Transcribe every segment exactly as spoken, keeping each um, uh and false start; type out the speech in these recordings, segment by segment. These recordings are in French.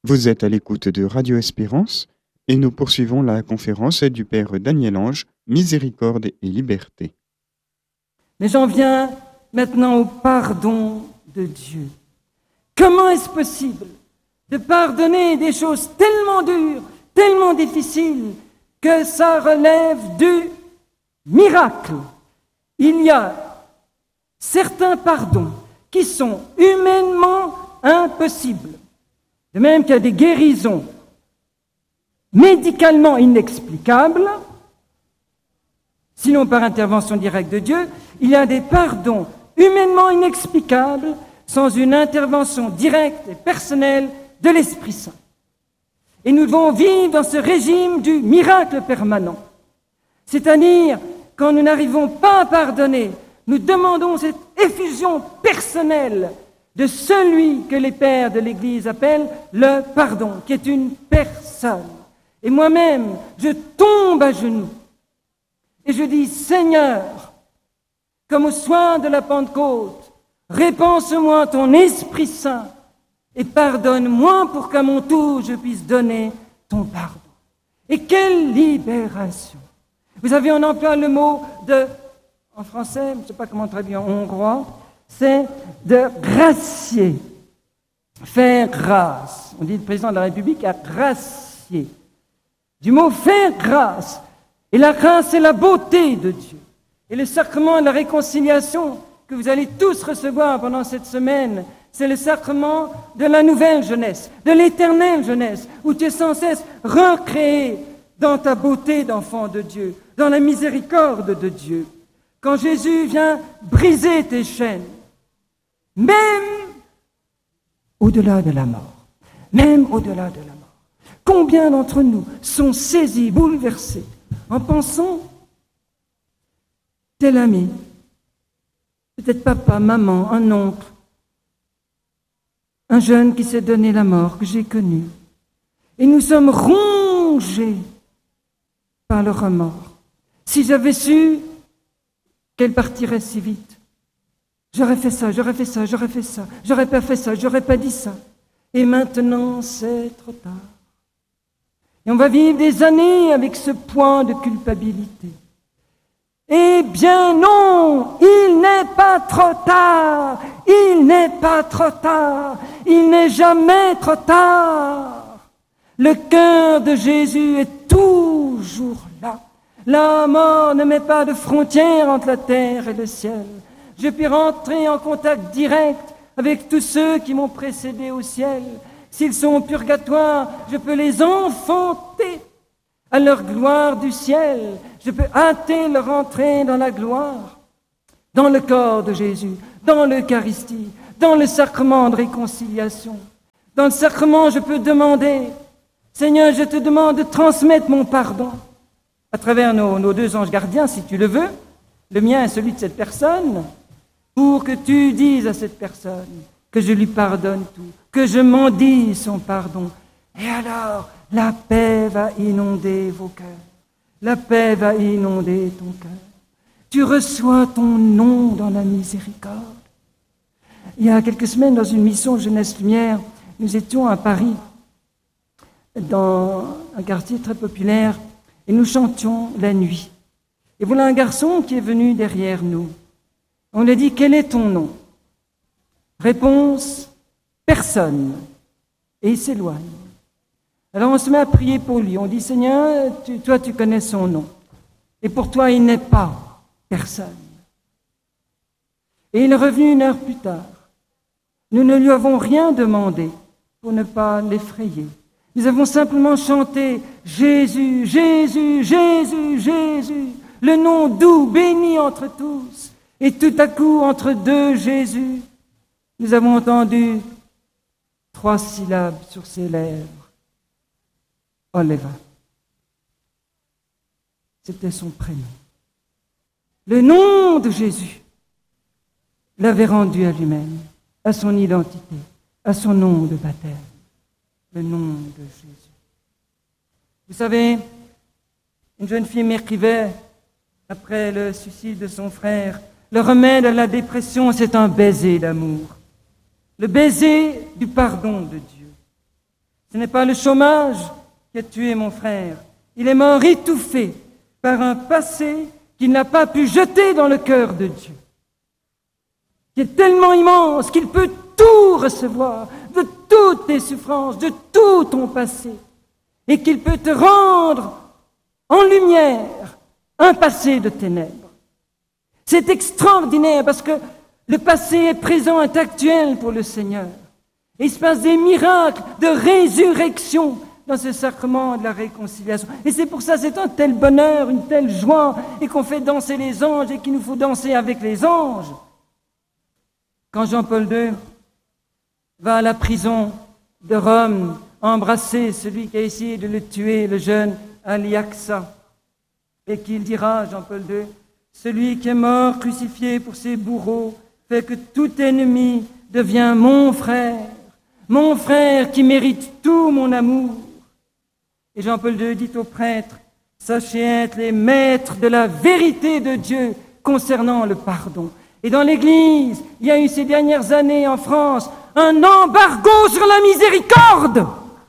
Vous êtes à l'écoute de Radio Espérance et nous poursuivons la conférence du Père Daniel Ange, Miséricorde et Liberté. Mais j'en viens maintenant au pardon de Dieu. Comment est-ce possible de pardonner des choses tellement dures, tellement difficiles, que ça relève du miracle? Il y a certains pardons qui sont humainement impossibles. De même qu'il y a des guérisons médicalement inexplicables, sinon par intervention directe de Dieu, il y a des pardons humainement inexplicables sans une intervention directe et personnelle de l'Esprit Saint. Et nous devons vivre dans ce régime du miracle permanent. C'est-à-dire, quand nous n'arrivons pas à pardonner, nous demandons cette effusion personnelle de celui que les pères de l'Église appellent le pardon, qui est une personne. Et moi-même, je tombe à genoux et je dis, Seigneur, comme au soir de la Pentecôte, répands-moi ton Esprit Saint et pardonne-moi pour qu'à mon tour je puisse donner ton pardon. Et quelle libération! Vous savez, on emploie le mot de, en français, je ne sais pas comment traduire en hongrois, c'est de gracier, faire grâce. On dit le président de la République a gracié. Du mot faire grâce. Et la grâce, c'est la beauté de Dieu. Et le sacrement de la réconciliation que vous allez tous recevoir pendant cette semaine, c'est le sacrement de la nouvelle jeunesse, de l'éternelle jeunesse, où tu es sans cesse recréé dans ta beauté d'enfant de Dieu, dans la miséricorde de Dieu. Quand Jésus vient briser tes chaînes, même au-delà de la mort, même au-delà de la mort, combien d'entre nous sont saisis, bouleversés, en pensant tel ami, peut-être papa, maman, un oncle, un jeune qui s'est donné la mort, que j'ai connu, et nous sommes rongés par le remords. Si j'avais su qu'elle partirait si vite, j'aurais fait ça, j'aurais fait ça, j'aurais fait ça, j'aurais pas fait ça, j'aurais pas dit ça. Et maintenant, c'est trop tard. Et on va vivre des années avec ce poids de culpabilité. Eh bien non, il n'est pas trop tard, il n'est pas trop tard, il n'est jamais trop tard. Le cœur de Jésus est toujours là. La mort ne met pas de frontière entre la terre et le ciel. Je puis rentrer en contact direct avec tous ceux qui m'ont précédé au ciel. S'ils sont au purgatoire, je peux les enfanter à leur gloire du ciel. Je peux hâter leur entrée dans la gloire, dans le corps de Jésus, dans l'Eucharistie, dans le sacrement de réconciliation. Dans le sacrement, je peux demander, Seigneur, je te demande de transmettre mon pardon à travers nos, nos deux anges gardiens, si tu le veux. Le mien est celui de cette personne, pour que tu dises à cette personne que je lui pardonne tout, que je m'en dis son pardon. Et alors, la paix va inonder vos cœurs. La paix va inonder ton cœur. Tu reçois ton nom dans la miséricorde. Il y a quelques semaines, dans une mission Jeunesse Lumière, nous étions à Paris, dans un quartier très populaire, et nous chantions la nuit. Et voilà un garçon qui est venu derrière nous. On lui a dit, quel est ton nom? Réponse, personne. Et il s'éloigne. Alors on se met à prier pour lui. On dit, Seigneur, tu, toi tu connais son nom. Et pour toi, il n'est pas personne. Et il est revenu une heure plus tard. Nous ne lui avons rien demandé pour ne pas l'effrayer. Nous avons simplement chanté Jésus, Jésus, Jésus, Jésus, le nom doux, béni entre tous. Et tout à coup, entre deux Jésus, nous avons entendu trois syllabes sur ses lèvres. Oliver. C'était son prénom. Le nom de Jésus l'avait rendu à lui-même, à son identité, à son nom de baptême. Le nom de Jésus. Vous savez, une jeune fille m'écrivait, après le suicide de son frère, le remède à la dépression, c'est un baiser d'amour. Le baiser du pardon de Dieu. Ce n'est pas le chômage qui a tué mon frère. Il est mort étouffé par un passé qu'il n'a pas pu jeter dans le cœur de Dieu, qui est tellement immense qu'il peut tout recevoir, de toutes tes souffrances, de tout ton passé, et qu'il peut te rendre en lumière un passé de ténèbres. C'est extraordinaire parce que le passé est présent, est actuel pour le Seigneur. Et il se passe des miracles de résurrection dans ce sacrement de la réconciliation. Et c'est pour ça, c'est un tel bonheur, une telle joie, et qu'on fait danser les anges et qu'il nous faut danser avec les anges. Quand Jean-Paul deux va à la prison de Rome embrasser celui qui a essayé de le tuer, le jeune Aliaxa, et qu'il dira, Jean-Paul deux, « Celui qui est mort crucifié pour ses bourreaux fait que tout ennemi devient mon frère, mon frère qui mérite tout mon amour. » Et Jean-Paul deux dit aux prêtres, « Sachez être les maîtres de la vérité de Dieu concernant le pardon. » Et dans l'Église, il y a eu ces dernières années en France un embargo sur la miséricorde.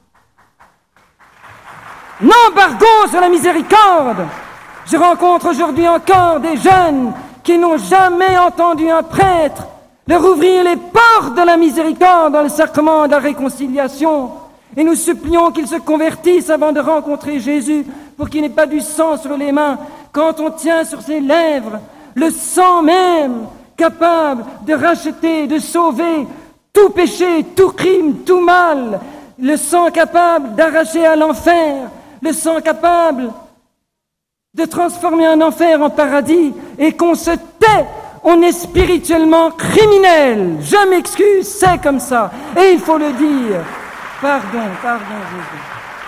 Un embargo sur la miséricorde. Je rencontre aujourd'hui encore des jeunes qui n'ont jamais entendu un prêtre leur ouvrir les portes de la miséricorde dans le sacrement de la réconciliation. Et nous supplions qu'ils se convertissent avant de rencontrer Jésus pour qu'il n'ait pas du sang sur les mains. Quand on tient sur ses lèvres le sang même capable de racheter, de sauver tout péché, tout crime, tout mal, le sang capable d'arracher à l'enfer, le sang capable de transformer un enfer en paradis, et qu'on se tait, on est spirituellement criminel. Je m'excuse, c'est comme ça. Et il faut le dire. Pardon, pardon, Jésus.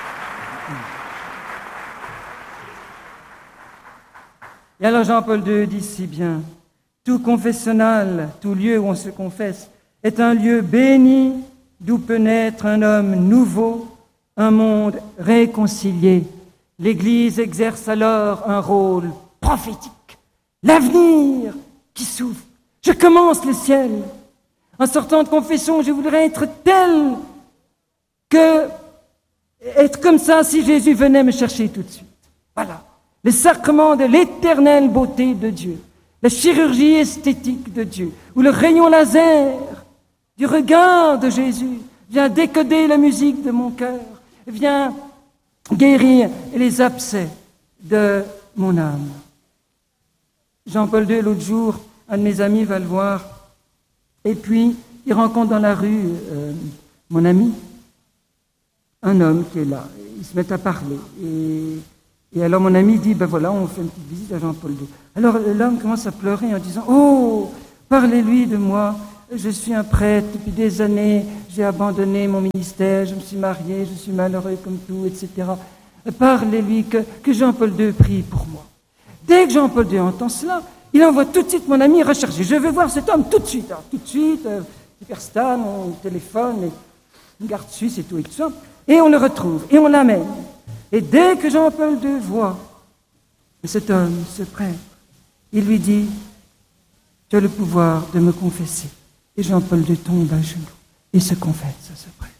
Et alors Jean-Paul deux dit si bien, tout confessionnal, tout lieu où on se confesse, est un lieu béni d'où peut naître un homme nouveau, un monde réconcilié. L'Église exerce alors un rôle prophétique. L'avenir qui s'ouvre. Je commence le ciel. En sortant de confession, je voudrais être tel que, être comme ça si Jésus venait me chercher tout de suite. Voilà. Le sacrement de l'éternelle beauté de Dieu. La chirurgie esthétique de Dieu. Ou le rayon laser du regard de Jésus vient décoder la musique de mon cœur. Vient guérir les abcès de mon âme. Jean-Paul deux, l'autre jour, un de mes amis va le voir, et puis il rencontre dans la rue euh, mon ami, un homme qui est là. Ils se mettent à parler. Et, et alors mon ami dit, ben voilà, on fait une petite visite à Jean-Paul deux. Alors l'homme commence à pleurer en disant, oh, parlez-lui de moi. Je suis un prêtre depuis des années, j'ai abandonné mon ministère, je me suis marié, je suis malheureux comme tout, et cetera. Parlez-lui que, que Jean-Paul deux prie pour moi. Dès que Jean-Paul deux entend cela, il envoie tout de suite mon ami rechercher. Je veux voir cet homme tout de suite. Alors, tout de suite, euh, Hyperstan, on téléphone, et une garde suisse et tout et tout ça. Et on le retrouve, et on l'amène. Et dès que Jean-Paul deux voit cet homme, ce prêtre, il lui dit, tu as le pouvoir de me confesser. Et Jean-Paul deux tombe à genoux et se confesse à ce prêtre.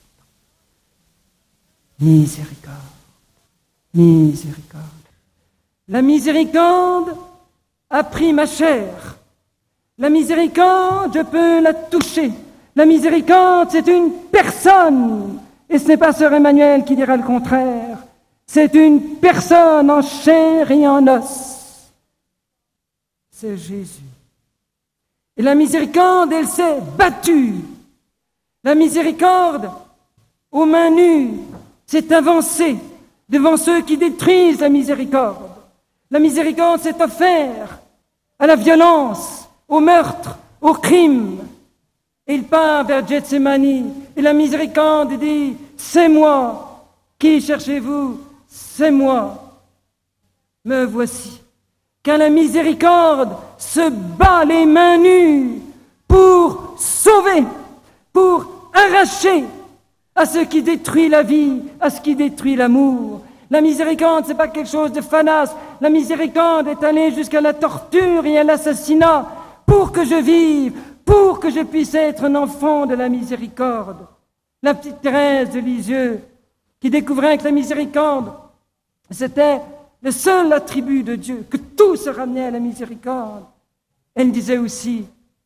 Miséricorde, miséricorde. La miséricorde a pris ma chair. La miséricorde, je peux la toucher. La miséricorde, c'est une personne. Et ce n'est pas sœur Emmanuel qui dira le contraire. C'est une personne en chair et en os. C'est Jésus. Et la miséricorde, elle s'est battue. La miséricorde, aux mains nues, s'est avancée devant ceux qui détruisent la miséricorde. La miséricorde s'est offerte à la violence, au meurtre, au crime. Et il part vers Gethsémani. Et la miséricorde dit, c'est moi. Qui cherchez-vous? C'est moi. Me voici. Car la miséricorde se bat les mains nues pour sauver, pour arracher à ce qui détruit la vie, à ce qui détruit l'amour. La miséricorde, c'est pas quelque chose de fanas. La miséricorde est allée jusqu'à la torture et à l'assassinat pour que je vive, pour que je puisse être un enfant de la miséricorde. La petite Thérèse de Lisieux qui découvrait que la miséricorde, c'était le seul attribut de Dieu, que tout se ramenait à la miséricorde. Elle disait aussi,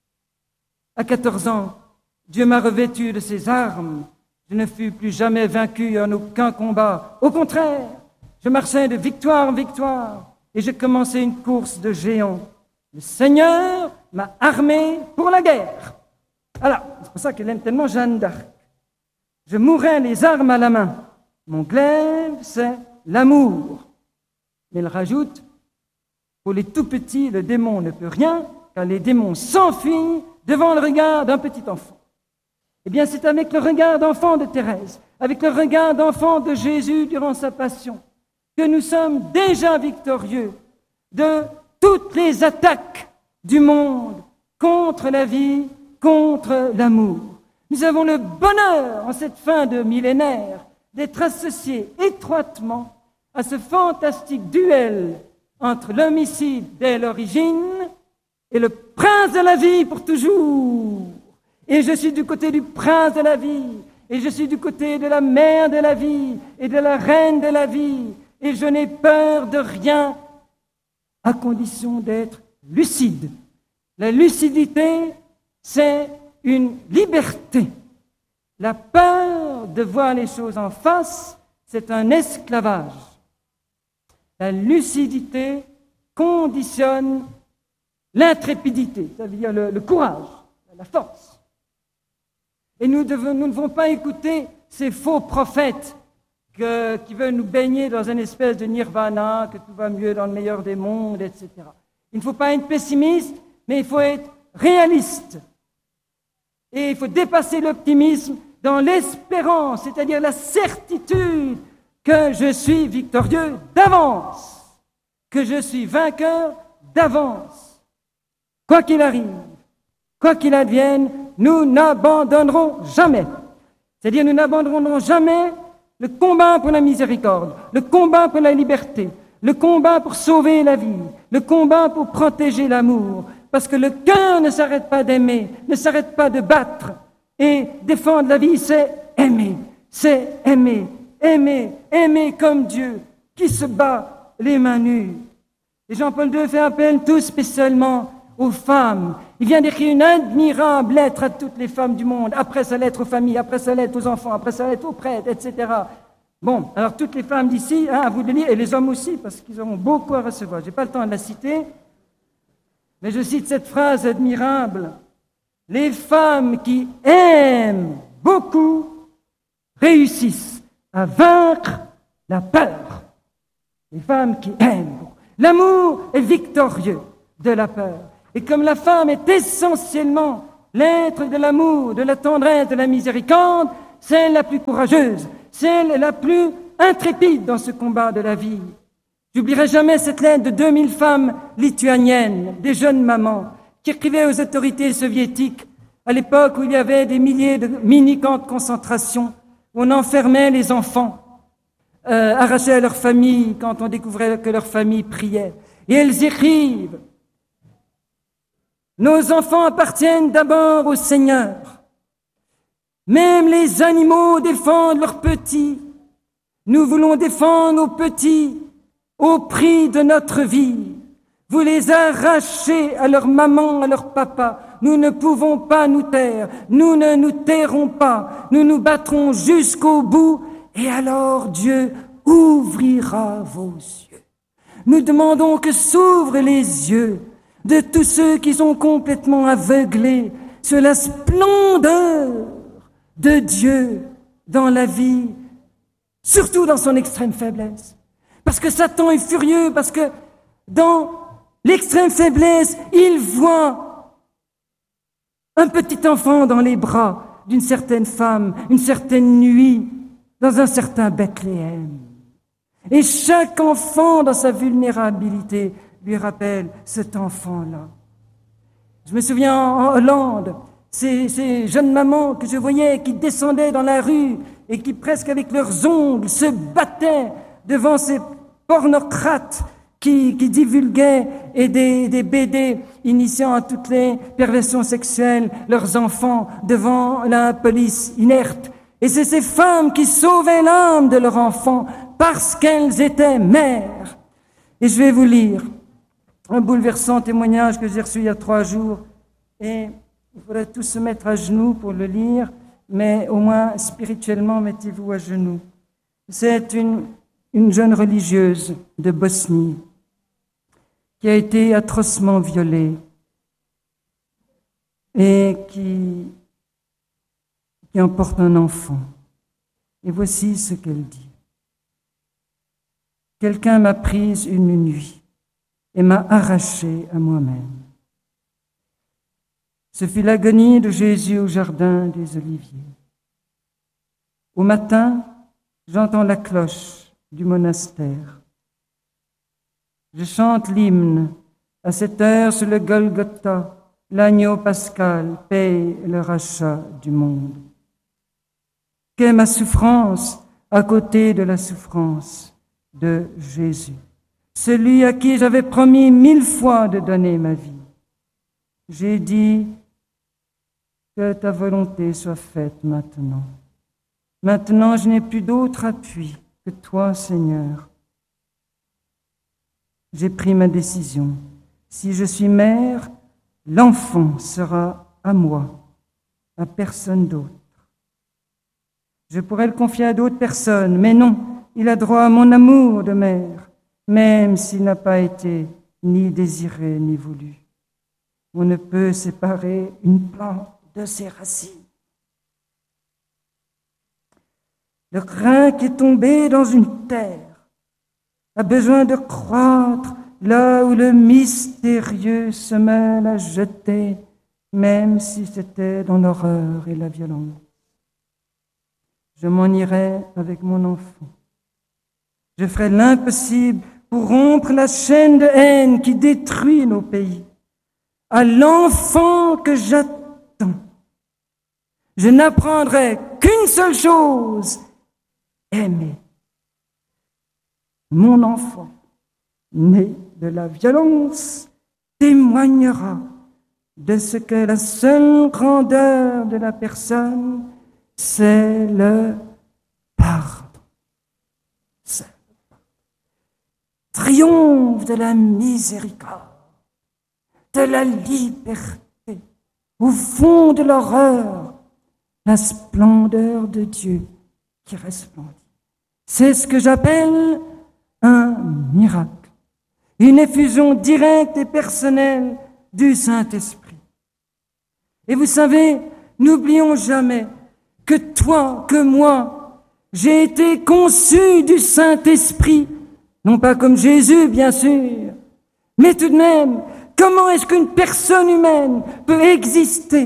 à quatorze ans, Dieu m'a revêtu de ses armes. Je ne fus plus jamais vaincu en aucun combat. Au contraire, je marchais de victoire en victoire et j'ai commencé une course de géants. Le Seigneur m'a armé pour la guerre. Alors, c'est pour ça qu'elle aime tellement Jeanne d'Arc. Je mourrai les armes à la main. Mon glaive, c'est l'amour. Mais elle rajoute, pour les tout petits, le démon ne peut rien, car les démons s'enfuient devant le regard d'un petit enfant. Eh bien, c'est avec le regard d'enfant de Thérèse, avec le regard d'enfant de Jésus durant sa passion, que nous sommes déjà victorieux de toutes les attaques du monde contre la vie, contre l'amour. Nous avons le bonheur, en cette fin de millénaire, d'être associés étroitement à ce fantastique duel entre l'homicide dès l'origine et le prince de la vie pour toujours. Et je suis du côté du prince de la vie, et je suis du côté de la mère de la vie, et de la reine de la vie, et je n'ai peur de rien, à condition d'être lucide. La lucidité, c'est une liberté. La peur de voir les choses en face, c'est un esclavage. La lucidité conditionne l'intrépidité, c'est-à-dire le, le courage, la force. Et nous, devons, nous ne devons pas écouter ces faux prophètes que, qui veulent nous baigner dans une espèce de nirvana, que tout va mieux dans le meilleur des mondes, et cetera. Il ne faut pas être pessimiste, mais il faut être réaliste. Et il faut dépasser l'optimisme dans l'espérance, c'est-à-dire la certitude que je suis victorieux d'avance, que je suis vainqueur d'avance. Quoi qu'il arrive, quoi qu'il advienne, nous n'abandonnerons jamais. C'est-à-dire, nous n'abandonnerons jamais le combat pour la miséricorde, le combat pour la liberté, le combat pour sauver la vie, le combat pour protéger l'amour. Parce que le cœur ne s'arrête pas d'aimer, ne s'arrête pas de battre. Et défendre la vie, c'est aimer, c'est aimer, aimer, aimer comme Dieu, qui se bat les mains nues. Et Jean-Paul deux fait appel tout spécialement aux femmes. Il vient d'écrire une admirable lettre à toutes les femmes du monde, après sa lettre aux familles, après sa lettre aux enfants, après sa lettre aux prêtres, et cetera. Bon, alors toutes les femmes d'ici, hein, à vous de lire, et les hommes aussi, parce qu'ils auront beaucoup à recevoir. Je n'ai pas le temps de la citer, mais je cite cette phrase admirable. Les femmes qui aiment beaucoup réussissent à vaincre la peur. Les femmes qui aiment beaucoup. L'amour est victorieux de la peur. Et comme la femme est essentiellement l'être de l'amour, de la tendresse, de la miséricorde, celle la plus courageuse, celle la plus intrépide dans ce combat de la vie. J'oublierai jamais cette lettre de deux mille femmes lituaniennes, des jeunes mamans, qui écrivaient aux autorités soviétiques à l'époque où il y avait des milliers de mini-camps de concentration, où on enfermait les enfants, euh, arrachés à leur famille quand on découvrait que leur famille priait. Et elles écrivent: nos enfants appartiennent d'abord au Seigneur. Même les animaux défendent leurs petits. Nous voulons défendre nos petits au prix de notre vie. Vous les arrachez à leur maman, à leur papa. Nous ne pouvons pas nous taire. Nous ne nous tairons pas. Nous nous battrons jusqu'au bout. Et alors Dieu ouvrira vos yeux. Nous demandons que s'ouvrent les yeux de tous ceux qui sont complètement aveuglés sur la splendeur de Dieu dans la vie, surtout dans son extrême faiblesse. Parce que Satan est furieux, parce que dans l'extrême faiblesse, il voit un petit enfant dans les bras d'une certaine femme, une certaine nuit, dans un certain Bethléem. Et chaque enfant, dans sa vulnérabilité, lui rappelle cet enfant-là. Je me souviens en Hollande, ces, ces jeunes mamans que je voyais qui descendaient dans la rue et qui presque avec leurs ongles se battaient devant ces pornocrates qui, qui divulguaient et des, des B D initiant à toutes les perversions sexuelles leurs enfants devant la police inerte. Et c'est ces femmes qui sauvaient l'âme de leur enfant parce qu'elles étaient mères. Et je vais vous lire un bouleversant témoignage que j'ai reçu il y a trois jours. Et il faudrait tous se mettre à genoux pour le lire, mais au moins spirituellement, mettez-vous à genoux. C'est une, une jeune religieuse de Bosnie qui a été atrocement violée et qui, qui emporte un enfant. Et voici ce qu'elle dit. Quelqu'un m'a prise une nuit et m'a arrachée à moi-même. Ce fut l'agonie de Jésus au jardin des Oliviers. Au matin, j'entends la cloche du monastère. Je chante l'hymne. À cette heure, sur le Golgotha, l'agneau pascal paye le rachat du monde. Qu'est ma souffrance à côté de la souffrance de Jésus, celui à qui j'avais promis mille fois de donner ma vie. J'ai dit que ta volonté soit faite maintenant. Maintenant, je n'ai plus d'autre appui que toi, Seigneur. J'ai pris ma décision. Si je suis mère, l'enfant sera à moi, à personne d'autre. Je pourrais le confier à d'autres personnes, mais non, il a droit à mon amour de mère, même s'il n'a pas été ni désiré ni voulu. On ne peut séparer une plante de ses racines. Le grain qui est tombé dans une terre a besoin de croître là où le mystérieux semelle à jeter, même si c'était dans l'horreur et la violence. Je m'en irai avec mon enfant. Je ferai l'impossible pour rompre la chaîne de haine qui détruit nos pays. À l'enfant que j'attends, je n'apprendrai qu'une seule chose, aimer. Mon enfant, né de la violence, témoignera de ce que la seule grandeur de la personne, c'est le pardon. C'est le pardon. Triomphe de la miséricorde, de la liberté, au fond de l'horreur, la splendeur de Dieu qui resplendit. C'est ce que j'appelle un miracle, une effusion directe et personnelle du Saint-Esprit. Et vous savez, n'oublions jamais que toi, que moi, j'ai été conçu du Saint-Esprit, non pas comme Jésus, bien sûr, mais tout de même, comment est-ce qu'une personne humaine peut exister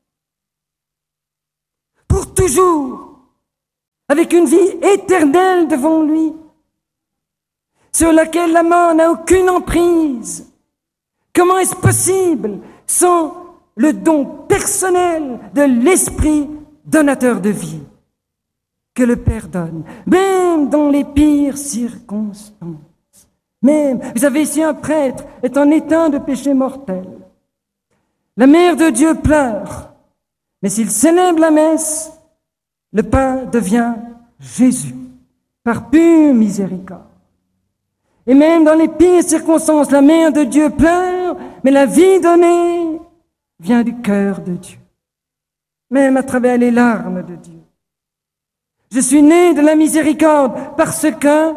pour toujours, avec une vie éternelle devant lui, sur laquelle la mort n'a aucune emprise? Comment est-ce possible sans le don personnel de l'Esprit donateur de vie que le Père donne, même dans les pires circonstances? Même, vous savez, si un prêtre est en état de péché mortel, la mère de Dieu pleure, mais s'il célèbre la messe, le pain devient Jésus, par pure miséricorde. Et même dans les pires circonstances, la mère de Dieu pleure, mais la vie donnée vient du cœur de Dieu, même à travers les larmes de Dieu. Je suis né de la miséricorde parce que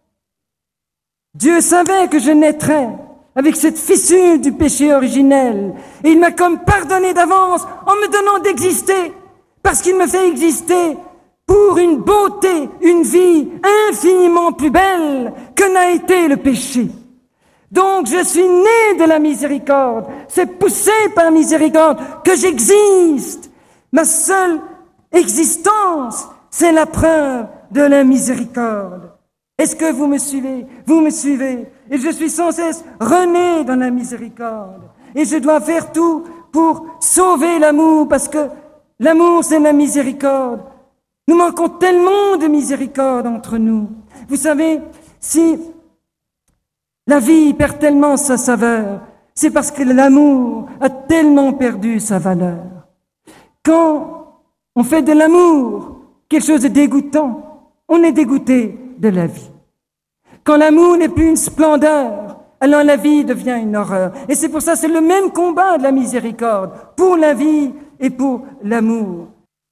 Dieu savait que je naîtrais avec cette fissure du péché originel. Et il m'a comme pardonné d'avance en me donnant d'exister, parce qu'il me fait exister pour une beauté, une vie infiniment plus belle que n'a été le péché. Donc je suis né de la miséricorde, c'est poussé par miséricorde que j'existe. Ma seule existence, c'est la preuve de la miséricorde. Est-ce que vous me suivez? Vous me suivez. Et je suis sans cesse rené dans la miséricorde. Et je dois faire tout pour sauver l'amour, parce que l'amour, c'est la miséricorde. Nous manquons tellement de miséricorde entre nous. Vous savez, si la vie perd tellement sa saveur, c'est parce que l'amour a tellement perdu sa valeur. Quand on fait de l'amour quelque chose de dégoûtant. On est dégoûté de la vie. Quand l'amour n'est plus une splendeur, alors la vie devient une horreur. Et c'est pour ça, c'est le même combat de la miséricorde, pour la vie et pour l'amour.